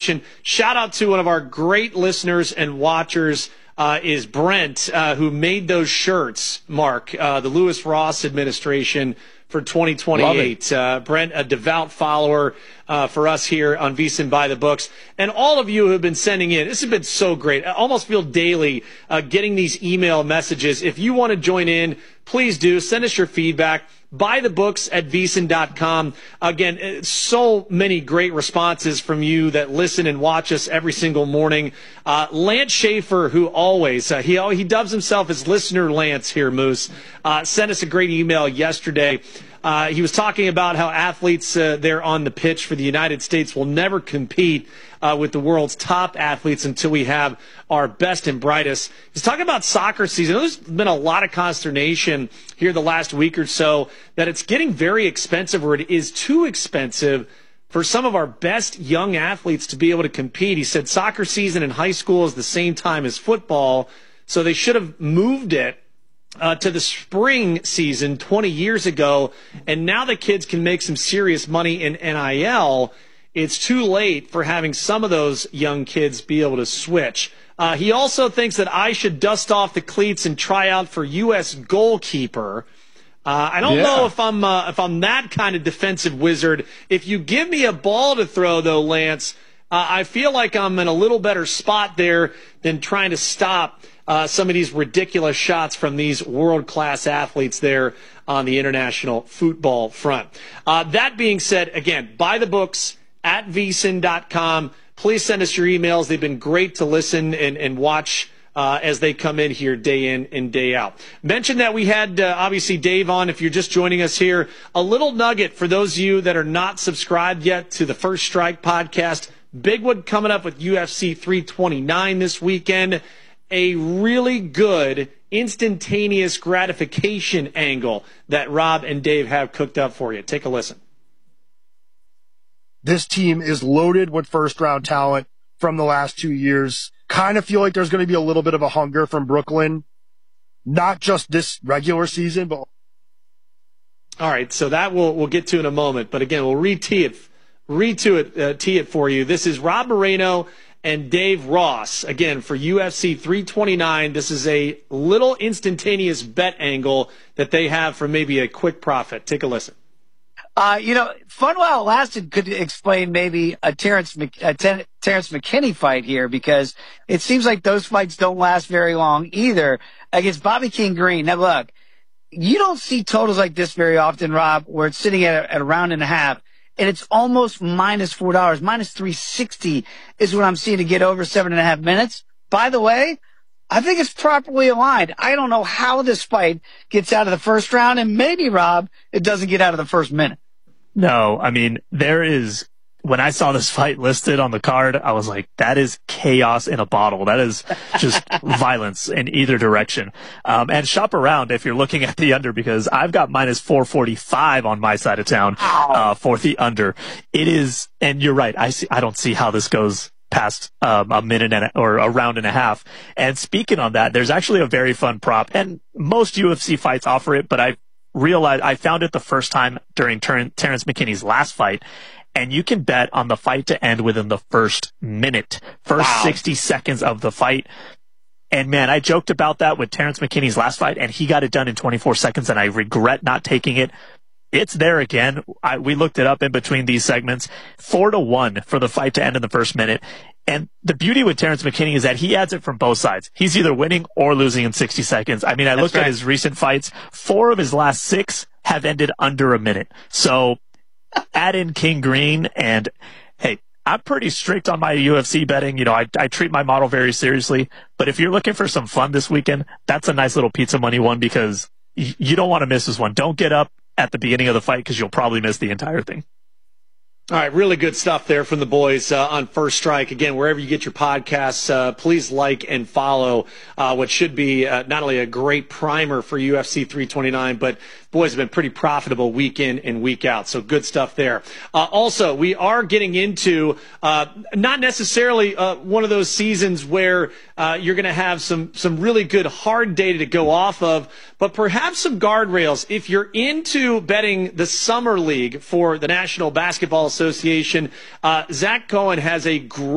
mention, shout out to one of our great listeners and watchers, is Brent, who made those shirts, Mark, the Lewis Ross administration for 2028. Brent, a devout follower for us here on VSiN by the Books. And all of you who have been sending in, this has been so great. I almost feel daily getting these email messages. If you want to join in, please do. Send us your feedback. BuyTheBooks@VSiN.com. Again, so many great responses from you that listen and watch us every single morning. Lance Schaefer, who always, he dubs himself as Listener Lance here, Moose, sent us a great email yesterday. He was talking about how athletes there on the pitch for the United States will never compete with the world's top athletes until we have our best and brightest. He's talking about soccer season. There's been a lot of consternation here the last week or so that it's getting very expensive, or it is too expensive for some of our best young athletes to be able to compete. He said soccer season in high school is the same time as football, so they should have moved it to the spring season 20 years ago, and now the kids can make some serious money in NIL. It's too late for having some of those young kids be able to switch. He also thinks that I should dust off the cleats and try out for U.S. goalkeeper. I don't know if I'm that kind of defensive wizard. If you give me a ball to throw, though, Lance, I feel like I'm in a little better spot there than trying to stop some of these ridiculous shots from these world-class athletes there on the international football front. That being said, again, buy the books at vsin.com. Please send us your emails. They've been great to listen and watch as they come in here day in and day out. Mention that we had, obviously, Dave on. If you're just joining us here, a little nugget for those of you that are not subscribed yet to the First Strike podcast. Big one coming up with UFC 329 this weekend. A really good instantaneous gratification angle that Rob and Dave have cooked up for you. Take a listen. This team is loaded with first-round talent from the last 2 years. Kind of feel like there's going to be a little bit of a hunger from Brooklyn, not just this regular season, but... All right, so that we'll get to in a moment. But again, we'll tee it for you. This is Rob Moreno and Dave Ross, again, for UFC 329. This is a little instantaneous bet angle that they have for maybe a quick profit. Take a listen. Fun while it lasted could explain maybe a Terrence McKinney fight here, because it seems like those fights don't last very long either against Bobby King Green. Now, look, you don't see totals like this very often, Rob, where it's sitting at a round and a half, and it's almost minus $4. Minus 360 is what I'm seeing to get over 7.5 minutes. By the way, I think it's properly aligned. I don't know how this fight gets out of the first round, and maybe, Rob, it doesn't get out of the first minute. No, I mean, when I saw this fight listed on the card, I was like, that is chaos in a bottle. That is just violence in either direction. And shop around if you're looking at the under, because I've got minus 445 on my side of town, for the under. It is, and you're right. I don't see how this goes past a minute or a round and a half. And speaking on that, there's actually a very fun prop, and most UFC fights offer it, but I realized I found it the first time during Terrence McKinney's last fight, and you can bet on the fight to end within the first 60 seconds of the fight. And man, I joked about that with Terrence McKinney's last fight, and he got it done in 24 seconds, and I regret not taking it. It's there again. We looked it up in between these segments. 4-1 for the fight to end in the first minute. And the beauty with Terrence McKinney is that he adds it from both sides. He's either winning or losing in 60 seconds. I mean, I looked at his recent fights. 4 of his last 6 have ended under a minute. So add in King Green, and hey, I'm pretty strict on my UFC betting. I treat my model very seriously. But if you're looking for some fun this weekend, that's a nice little pizza money one, because you don't want to miss this one. Don't get up at the beginning of the fight, because you'll probably miss the entire thing. All right, really good stuff there from the boys on First Strike. Again, wherever you get your podcasts, please like and follow what should be not only a great primer for UFC 329, but boys have been pretty profitable week in and week out. So good stuff there. Also, we are getting into not necessarily one of those seasons where you're going to have some really good hard data to go off of, but perhaps some guardrails. If you're into betting the Summer League for the National Basketball Association, Zach Cohen has a great